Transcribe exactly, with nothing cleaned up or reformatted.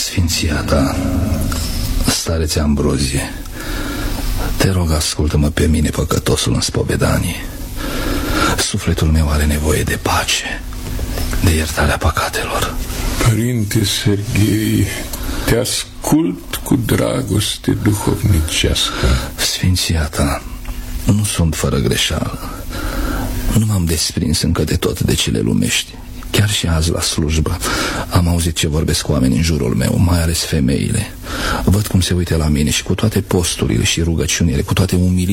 Sfinția ta, starețe Ambrozie, te rog, ascultă-mă pe mine, păcătosul, în spovedanie. Sufletul meu are nevoie de pace, de iertarea păcatelor. Părinte Serghei, te ascult cu dragoste duhovnicească. Sfinția ta, nu sunt fără greșeală. Nu m-am desprins încă de tot de cele lumești. Chiar și azi la slujbă am auzit ce vorbesc oamenii în jurul meu, mai ales femeile. Văd cum se uită la mine și cu toate posturile și rugăciunile, cu toate umiliri